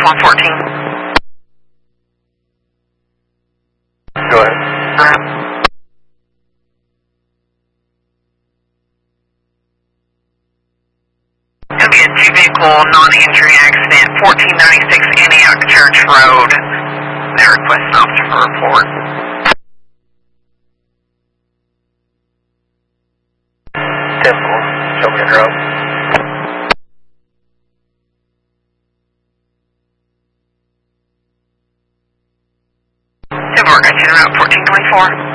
114. Go ahead. Going to be a two-vehicle non-injury accident, 1496 Antioch Church Road. They request an officer for report. Temple, show me the road. Temple, got you in route 1424.